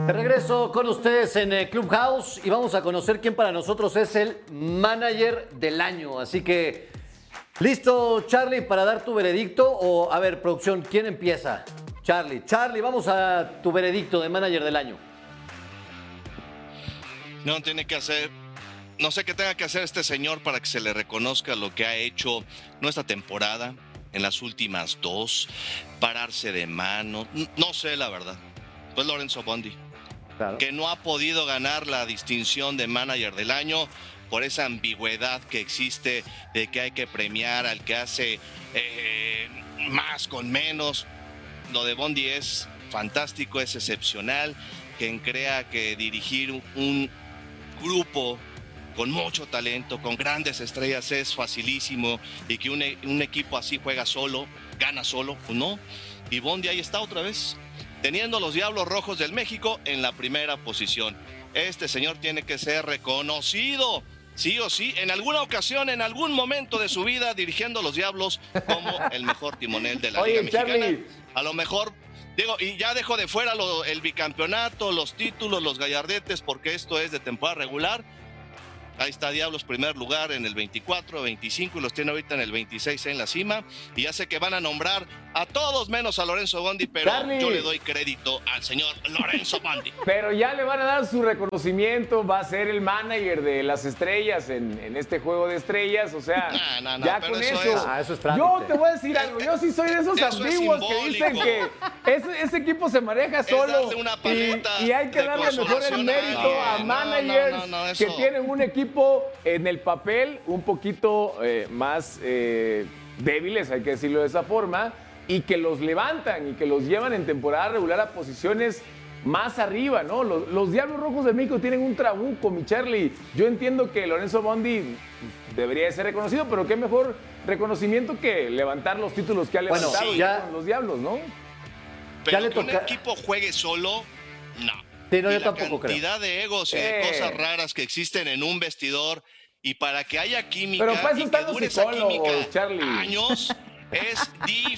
De regreso con ustedes en el Clubhouse y vamos a conocer quién para nosotros es el manager del año. Así que, ¿listo, Charlie, para dar tu veredicto? O, a ver, producción, ¿quién empieza? Charlie, vamos a tu veredicto de manager del año. No sé qué tenga que hacer este señor para que se le reconozca lo que ha hecho no esta temporada, en las últimas dos, pararse de mano, no sé la verdad. Pues Lorenzo Bondi, claro, que no ha podido ganar la distinción de manager del año por esa ambigüedad que existe de que hay que premiar al que hace más con menos. Lo de Bondi es fantástico, es excepcional. Quien crea que dirigir un grupo con mucho talento, con grandes estrellas es facilísimo y que un equipo así juega solo, gana solo, pues no. Y Bondi ahí está otra vez, teniendo los Diablos Rojos del México en la primera posición. Este señor tiene que ser reconocido, sí o sí, en alguna ocasión, en algún momento de su vida, dirigiendo a los Diablos como el mejor timonel de la Liga Mexicana. Charlie. A lo mejor, digo, y ya dejo de fuera el bicampeonato, los títulos, los gallardetes, porque esto es de temporada regular. Ahí está Diablos, primer lugar en el 24, 25 y los tiene ahorita en el 26 en la cima. Y ya sé que van a nombrar a todos menos a Lorenzo Bondi, pero Charlie, yo le doy crédito al señor Lorenzo Bondi. Pero ya le van a dar su reconocimiento, va a ser el manager de las estrellas en este juego de estrellas, o sea, ya con eso. Eso es trámite. Yo te voy a decir algo, yo sí soy de esos ambiguos que dicen que ese equipo se maneja solo y hay que darle mejor el mérito a managers que tienen un equipo en el papel un poquito más débiles, hay que decirlo de esa forma, y que los levantan y que los llevan en temporada regular a posiciones más arriba, ¿no? Los Diablos Rojos de México tienen un trabuco, mi Charlie. Yo entiendo que Lorenzo Bondi debería de ser reconocido, pero qué mejor reconocimiento que levantar los títulos que ha levantado con los Diablos, ¿no? Pero ya que un equipo juegue solo, no. Sí, no, yo la tampoco cantidad de egos y de cosas raras que existen en un vestidor, y para que haya química, pero para eso y que dure esa química Charlie, años, es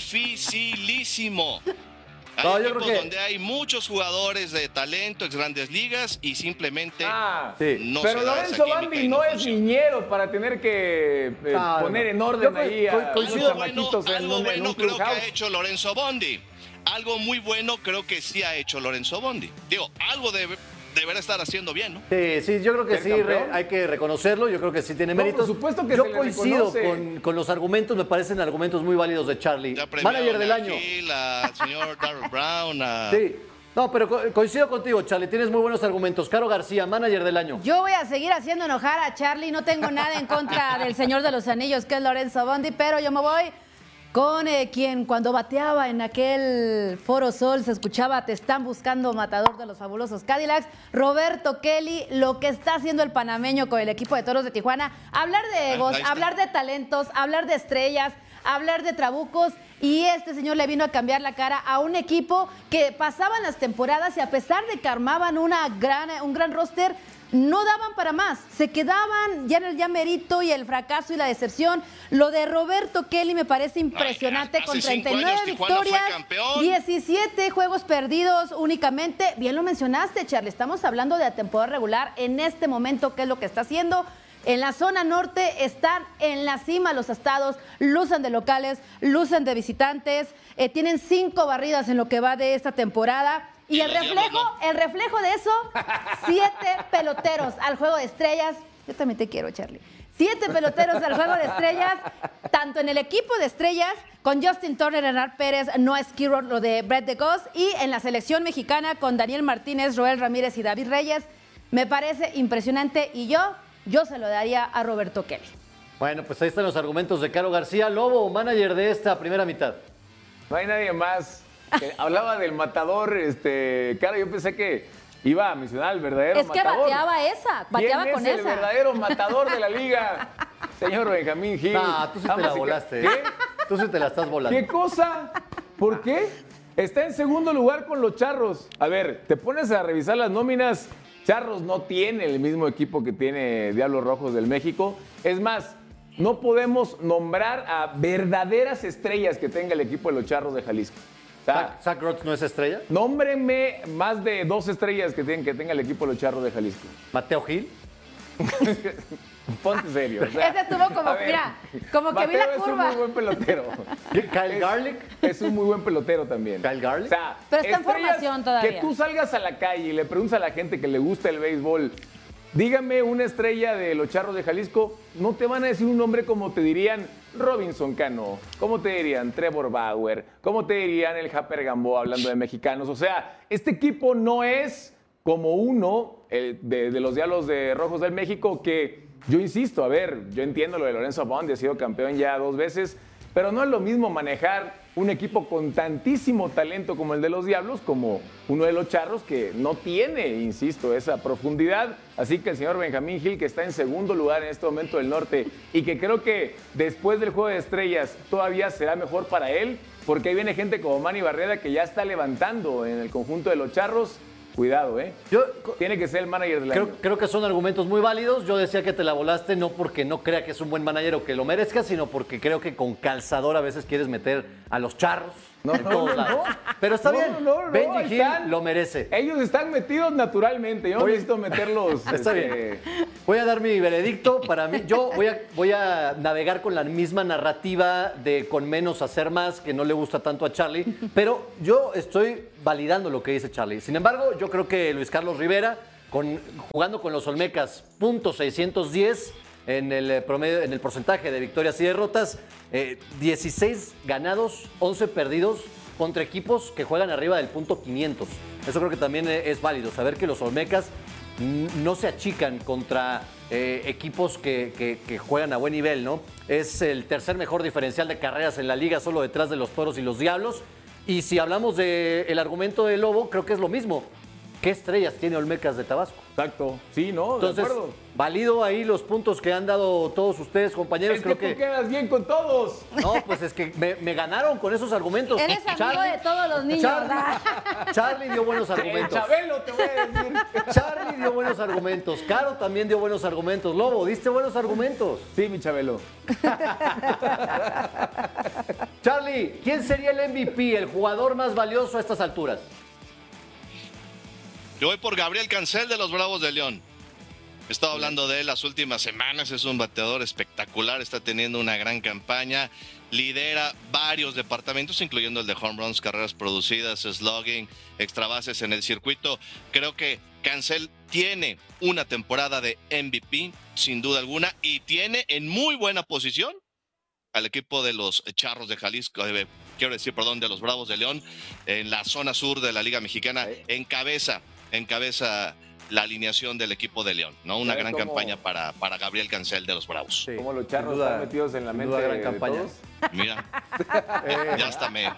dificilísimo. Hay yo equipos creo que donde hay muchos jugadores de talento, ex grandes ligas, y simplemente no pero se da Lorenzo esa Bondi no es niñero para tener que poner en orden ahí a los chamaquitos algo bueno creo que ha hecho Lorenzo Bondi. Algo muy bueno creo que sí ha hecho Lorenzo Bondi. Digo, algo deberá estar haciendo bien, ¿no? Sí, yo creo que sí, hay que reconocerlo, yo creo que sí tiene méritos. Por supuesto que yo coincido con los argumentos, me parecen argumentos muy válidos de Charlie. Manager del año. La señor Darryl Brown. Sí. No, pero coincido contigo, Charlie, tienes muy buenos argumentos. Caro García, manager del año. Yo voy a seguir haciendo enojar a Charlie, no tengo nada en contra del Señor de los Anillos, que es Lorenzo Bondi, pero yo me voy con quien cuando bateaba en aquel Foro Sol se escuchaba "te están buscando, matador de los fabulosos Cadillacs", Roberto Kelly, lo que está haciendo el panameño con el equipo de Toros de Tijuana. Hablar de egos, hablar de talentos, hablar de estrellas, hablar de trabucos, y este señor le vino a cambiar la cara a un equipo que pasaban las temporadas y a pesar de que armaban un gran roster, no daban para más, se quedaban ya en el llamerito y el fracaso y la decepción. Lo de Roberto Kelly me parece impresionante, con 39 victorias, 17 juegos perdidos únicamente. Bien lo mencionaste, Charlie, estamos hablando de la temporada regular en este momento, ¿qué es lo que está haciendo? En la zona norte están en la cima los estados, lucen de locales, lucen de visitantes, tienen 5 barridas en lo que va de esta temporada. Y el reflejo de eso, 7 peloteros al juego de estrellas. Yo también te quiero, Charlie. 7 peloteros al juego de estrellas, tanto en el equipo de estrellas, con Justin Turner, Hernán Pérez, Noah Skirro, lo de Brett DeGoss, y en la selección mexicana con Daniel Martínez, Roel Ramírez y David Reyes. Me parece impresionante y yo se lo daría a Roberto Kelly. Bueno, pues ahí están los argumentos de Caro García. Lobo, manager de esta primera mitad. No hay nadie más. Hablaba del matador, Caro, yo pensé que iba a mencionar al verdadero matador. Es que bateaba con esa. ¿Quién es el verdadero matador de la liga? Señor Benjamín Gil. No, tú sí te la volaste. ¿Qué? Tú sí te la estás volando. ¿Qué cosa? ¿Por qué? Está en segundo lugar con los Charros. A ver, te pones a revisar las nóminas. Charros no tiene el mismo equipo que tiene Diablos Rojos del México. Es más, no podemos nombrar a verdaderas estrellas que tenga el equipo de los Charros de Jalisco. ¿Zach Ertz no es estrella? Nómbrenme más de 2 estrellas que tenga el equipo de los Charros de Jalisco. ¿Mateo Gil? Ponte serio. Ese estuvo como, mira, como que Mateo vi la curva. es un muy buen pelotero. ¿Kyle Garlick? Es un muy buen pelotero también. ¿Kyle Garlick? O sea, pero está en formación todavía. Que tú salgas a la calle y le preguntes a la gente que le gusta el béisbol, dígame una estrella de los Charros de Jalisco, no te van a decir un nombre como te dirían Robinson Cano, como te dirían Trevor Bauer, como te dirían el Japper Gamboa, hablando de mexicanos. O sea, este equipo no es como uno de los Diablos de Rojos del México que, yo insisto, a ver, yo entiendo lo de Lorenzo Bondi, ha sido campeón ya 2 veces, pero no es lo mismo manejar un equipo con tantísimo talento como el de los Diablos, como uno de los Charros que no tiene, insisto, esa profundidad. Así que el señor Benjamín Gil, que está en segundo lugar en este momento del norte y que creo que después del Juego de Estrellas todavía será mejor para él, porque ahí viene gente como Manny Barrera que ya está levantando en el conjunto de los Charros. Cuidado, ¿eh? Tiene que ser el manager del año. Creo que son argumentos muy válidos. Yo decía que te la volaste no porque no crea que es un buen manager o que lo merezca, sino porque creo que con calzador a veces quieres meter a los Charros en todos lados. Pero está bien. Benji Gil lo merece. Ellos están metidos naturalmente. Yo no necesito meterlos. Está bien. Voy a dar mi veredicto. Para mí, yo voy a navegar con la misma narrativa de con menos hacer más, que no le gusta tanto a Charlie. Pero yo estoy validando lo que dice Charlie. Sin embargo, yo creo que Luis Carlos Rivera, jugando con los Olmecas, .610 en el promedio, en el porcentaje de victorias y derrotas, 16 ganados, 11 perdidos contra equipos que juegan arriba del .500. Eso creo que también es válido, saber que los Olmecas no se achican contra equipos que juegan a buen nivel, ¿no? Es el tercer mejor diferencial de carreras en la liga, solo detrás de los Toros y los Diablos. Y si hablamos del argumento de Lobo, creo que es lo mismo. ¿Qué estrellas tiene Olmecas de Tabasco? Exacto. Sí, ¿no? Entonces, de acuerdo. Valido ahí los puntos que han dado todos ustedes, compañeros. Creo que tú quedas bien con todos. No, pues es que me ganaron con esos argumentos. Eres amigo de todos los niños, ¿verdad? Charlie dio buenos argumentos. El Chabelo, te voy a decir. Charlie dio buenos argumentos. Caro también dio buenos argumentos. Lobo, diste buenos argumentos. Sí, mi Chabelo. Charlie, ¿quién sería el MVP, el jugador más valioso a estas alturas? Yo voy por Gabriel Cancel de los Bravos de León. He estado hablando de él las últimas semanas. Es un bateador espectacular. Está teniendo una gran campaña. Lidera varios departamentos, incluyendo el de home runs, carreras producidas, slugging, extra bases en el circuito. Creo que Cancel tiene una temporada de MVP, sin duda alguna, y tiene en muy buena posición al equipo de los Charros de Jalisco, de los Bravos de León, en la zona sur de la Liga Mexicana. Encabeza la alineación del equipo de León, ¿no? Una gran campaña para Gabriel Cancel de los Bravos. Sí. Como los Charros están metidos en la mente gran campaña. Todos. Mira, ya hasta me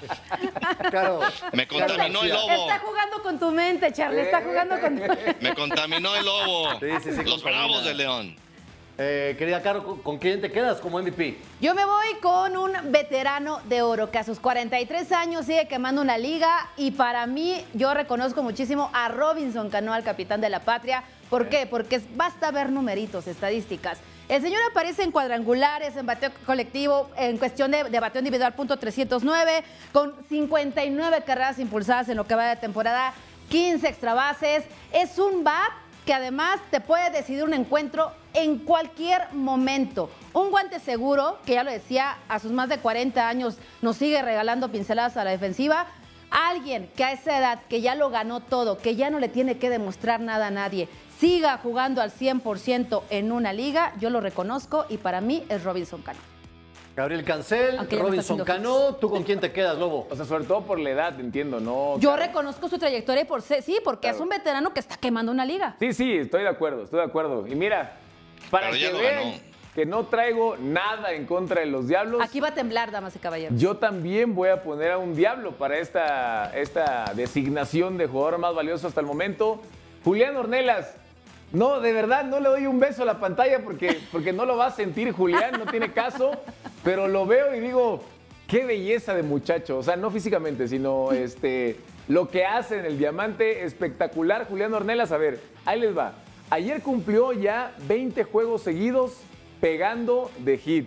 contaminó el lobo. Está jugando con tu mente, Charlie, está jugando con tu mente. Me contaminó el lobo. Sí, los Bravos de León. Querida Caro, ¿con quién te quedas como MVP? Yo me voy con un veterano de oro que a sus 43 años sigue quemando una liga y para mí yo reconozco muchísimo a Robinson Cano, al capitán de la patria. ¿Por qué? Porque basta ver numeritos, estadísticas. El señor aparece en cuadrangulares, en bateo colectivo, en cuestión de bateo individual, .309, con 59 carreras impulsadas en lo que va de temporada, 15 extra bases. Es un bat que además te puede decidir un encuentro en cualquier momento. Un guante seguro, que ya lo decía, a sus más de 40 años nos sigue regalando pinceladas a la defensiva. Alguien que a esa edad, que ya lo ganó todo, que ya no le tiene que demostrar nada a nadie, siga jugando al 100% en una liga, yo lo reconozco y para mí es Robinson Cano. Gabriel Cancel, Robinson Cano, ¿tú con quién te quedas, Lobo? O sea, sobre todo por la edad, entiendo, ¿no? Yo reconozco su trayectoria y porque claro, es un veterano que está quemando una liga. Sí, estoy de acuerdo. Y mira, para que vean que no traigo nada en contra de los Diablos. Aquí va a temblar, damas y caballeros. Yo también voy a poner a un Diablo para esta designación de jugador más valioso hasta el momento. Julián Ornelas. No, de verdad, no le doy un beso a la pantalla porque no lo va a sentir Julián, no tiene caso, pero lo veo y digo, qué belleza de muchacho, o sea, no físicamente, sino lo que hace en el diamante, espectacular. Julián Ornelas, a ver, ahí les va. Ayer cumplió ya 20 juegos seguidos pegando de hit.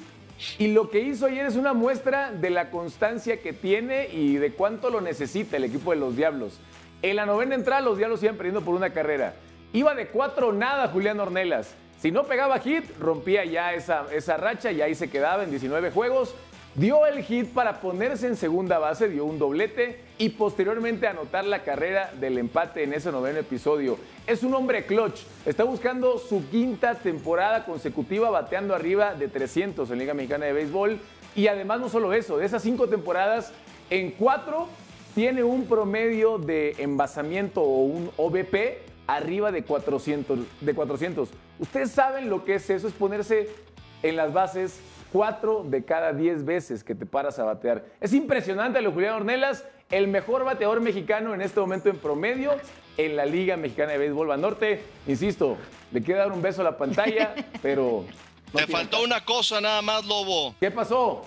Y lo que hizo ayer es una muestra de la constancia que tiene y de cuánto lo necesita el equipo de los Diablos. En la novena entrada los Diablos iban perdiendo por una carrera. Iba de 4-0 Julián Ornelas. Si no pegaba hit, rompía ya esa racha y ahí se quedaba en 19 juegos. Dio el hit para ponerse en segunda base, dio un doblete y posteriormente anotar la carrera del empate en ese noveno episodio. Es un hombre clutch, está buscando su quinta temporada consecutiva bateando arriba de 300 en Liga Mexicana de Béisbol. Y además no solo eso, de esas 5 temporadas, en 4 tiene un promedio de envasamiento o un OBP arriba de 400. Ustedes saben lo que es eso, es ponerse en las bases 4 de cada 10 veces que te paras a batear. Es impresionante lo de Julián Ornelas, el mejor bateador mexicano en este momento en promedio en la Liga Mexicana de Béisbol Banorte. Insisto, le quiero dar un beso a la pantalla, pero... No te faltó una cosa nada más, Lobo. ¿Qué pasó?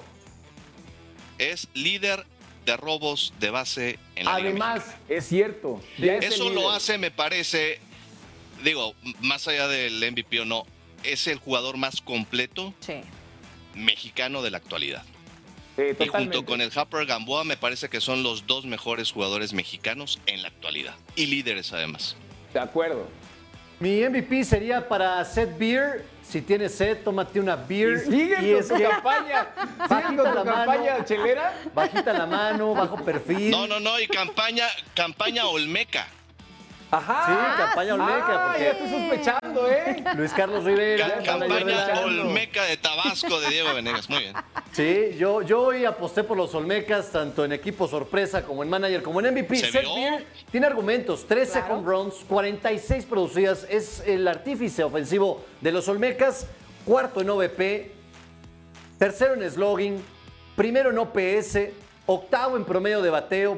Es líder de robos de base en la Liga Además, Mexicana. es cierto. Eso lo hace, me parece, digo, más allá del MVP o no, es el jugador más completo mexicano de la actualidad. Y junto con el Harper Gamboa me parece que son los 2 mejores jugadores mexicanos en la actualidad. Y líderes además. De acuerdo. Mi MVP sería para Seth Beer. Si tienes sed, tómate una beer. Y siguen con tu campaña. ¿Siguen con tu campaña chelera? Bajita la mano, bajo perfil. No, y campaña Olmeca. Ajá. Sí, campaña Olmeca. Porque ya estoy sospechando, ¿eh? Luis Carlos Rivera. Campaña Olmeca de Tabasco de Diego Venegas. Muy bien. Sí, yo hoy aposté por los Olmecas, tanto en equipo sorpresa como en manager, como en MVP. Seth Beer tiene argumentos, 13 home runs, 46 producidas, es el artífice ofensivo de los Olmecas, 4º en OVP, 3º en slugging, 1º en OPS, 8º en promedio de bateo,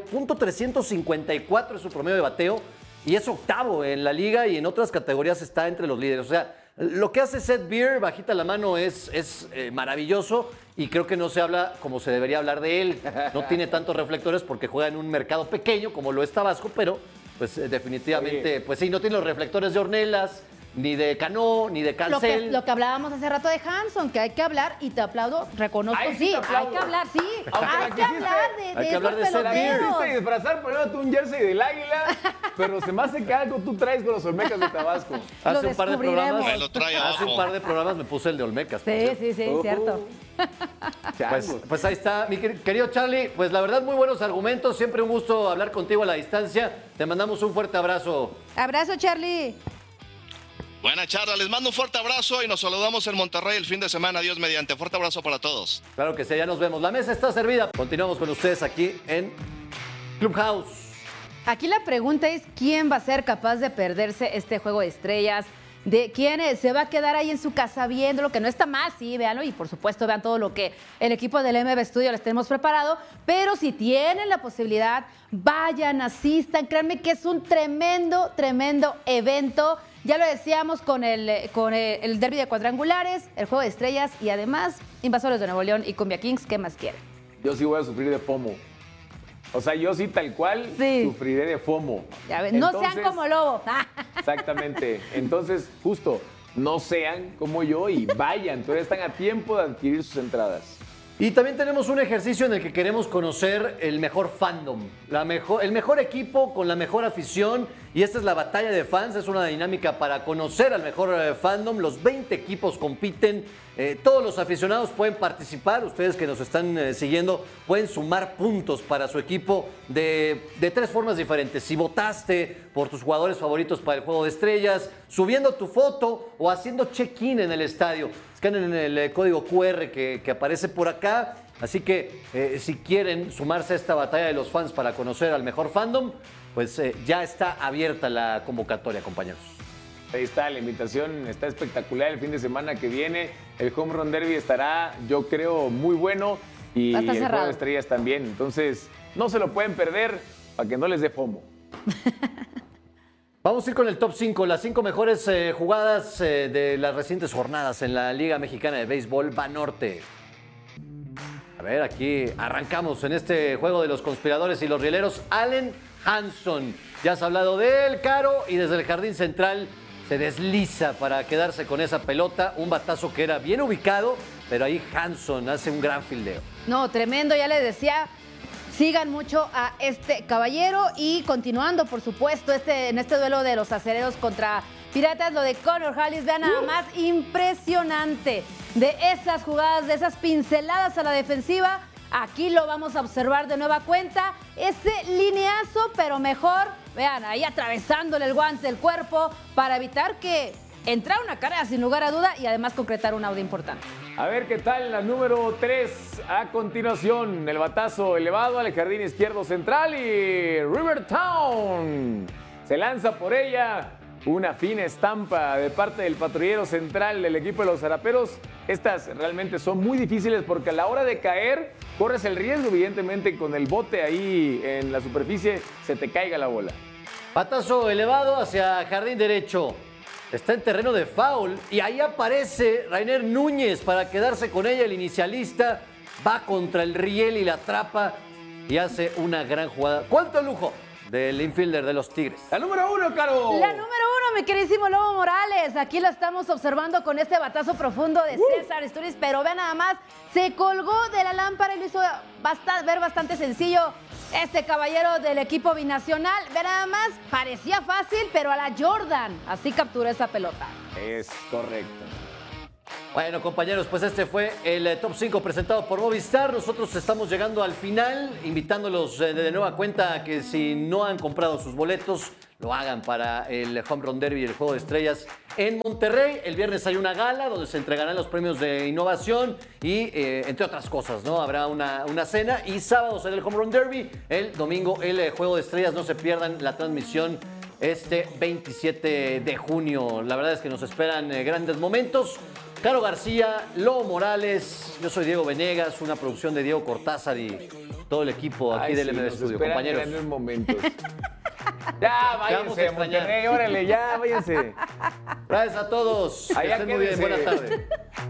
.354 es su promedio de bateo, y es 8º en la liga y en otras categorías está entre los líderes. O sea, lo que hace Seth Beer, bajita la mano, es maravilloso y creo que no se habla como se debería hablar de él. No tiene tantos reflectores porque juega en un mercado pequeño como lo es Tabasco, pero pues definitivamente, pues sí, no tiene los reflectores de Ornelas, ni de Cano, ni de Cancel. Lo que hablábamos hace rato de Hanson, que hay que hablar y te aplaudo, reconozco, Ay, sí, te aplaudo. hay que hablar, sí. Hay que hablar de esos peloteros. Quisiste disfrazar poniéndote un jersey del Águila, pero se me hace que algo tú traes con los Olmecas de Tabasco. Hace un par de programas, Me lo trae hace un abajo. par de programas me puse el de Olmecas. Sí, cierto. Pues ahí está, mi querido Charlie. Pues la verdad, muy buenos argumentos. Siempre un gusto hablar contigo a la distancia. Te mandamos un fuerte abrazo. Abrazo, Charlie. Buena charla, les mando un fuerte abrazo y nos saludamos en Monterrey el fin de semana. Dios mediante. Fuerte abrazo para todos. Claro que sí, ya nos vemos. La mesa está servida. Continuamos con ustedes aquí en Clubhouse. Aquí la pregunta es, ¿quién va a ser capaz de perderse este juego de estrellas? ¿De quién se va a quedar ahí en su casa viéndolo? Que no está mal, sí, véanlo. Y por supuesto vean todo lo que el equipo del MB Studio les tenemos preparado. Pero si tienen la posibilidad, vayan, asistan. Créanme que es un tremendo evento. Ya lo decíamos con el derbi de cuadrangulares, el juego de estrellas y además Invasores de Nuevo León y Cumbia Kings. ¿Qué más quieren? Yo sí voy a sufrir de FOMO. O sea, yo sí tal cual sufriré de FOMO. Ya ven, no sean como Lobo. Exactamente. Entonces, justo, no sean como yo y vayan. Todavía están a tiempo de adquirir sus entradas. Y también tenemos un ejercicio en el que queremos conocer el mejor fandom, el mejor equipo con la mejor afición. Y esta es la batalla de fans, es una dinámica para conocer al mejor fandom. Los 20 equipos compiten, todos los aficionados pueden participar. Ustedes que nos están siguiendo pueden sumar puntos para su equipo de 3 formas diferentes. Si votaste por tus jugadores favoritos para el Juego de Estrellas, subiendo tu foto o haciendo check-in en el estadio. Escanen el código QR que aparece por acá. Así que si quieren sumarse a esta batalla de los fans para conocer al mejor fandom, pues ya está abierta la convocatoria, compañeros. Ahí está, la invitación está espectacular el fin de semana que viene. El Home Run Derby estará, yo creo, muy bueno. Y el Juego de Estrellas también. Entonces, no se lo pueden perder para que no les dé FOMO. Vamos a ir con el top 5, las 5 mejores jugadas de las recientes jornadas en la Liga Mexicana de Béisbol Banorte. A ver, aquí arrancamos en este juego de los conspiradores y los rieleros. Allen Hanson, ya has hablado de él, Caro, y desde el jardín central se desliza para quedarse con esa pelota. Un batazo que era bien ubicado pero ahí Hanson hace un gran fildeo. No, tremendo, ya les decía. Sigan mucho a este caballero y continuando, por supuesto, en este duelo de los acereros contra Piratas, lo de Connor Hallis, vean nada más, impresionante. De esas jugadas, de esas pinceladas a la defensiva, aquí lo vamos a observar de nueva cuenta. Ese lineazo, pero mejor, vean, ahí atravesándole el guante del cuerpo para evitar que entrara una carrera sin lugar a duda y además concretar un out importante. A ver qué tal la número 3. A continuación, el batazo elevado al jardín izquierdo central y Rivertown se lanza por ella. Una fina estampa de parte del patrullero central del equipo de los Zaraperos. Estas realmente son muy difíciles porque a la hora de caer corres el riesgo, evidentemente, con el bote ahí en la superficie se te caiga la bola. Batazo elevado hacia jardín derecho. Está en terreno de foul y ahí aparece Rainer Núñez para quedarse con ella. El inicialista va contra el riel y la atrapa y hace una gran jugada. ¡Cuánto lujo del infielder de los Tigres! La número 1, Caro. La número 1, mi queridísimo Lobo Morales. Aquí lo estamos observando con este batazo profundo de César Isturiz, pero vean nada más, se colgó de la lámpara y lo hizo ver bastante sencillo. Este caballero del equipo binacional, ve nada más, parecía fácil, pero a la Jordan, así capturó esa pelota. Es correcto. Bueno, compañeros, pues este fue el Top 5 presentado por Movistar. Nosotros estamos llegando al final, invitándolos de nueva cuenta a que si no han comprado sus boletos, lo hagan para el Home Run Derby y el Juego de Estrellas en Monterrey. El viernes hay una gala donde se entregarán los premios de innovación y, entre otras cosas, ¿no? Habrá una cena y sábado será el Home Run Derby. El domingo el Juego de Estrellas. No se pierdan la transmisión este 27 de junio. La verdad es que nos esperan grandes momentos. Caro García, Lobo Morales, yo soy Diego Venegas, una producción de Diego Cortázar y todo el equipo aquí del MB Studio, compañeros. Grandes momentos. Ya, váyanse, Monterrey, órale, ya, váyanse. Gracias a todos. Que estén muy bien, buena tarde.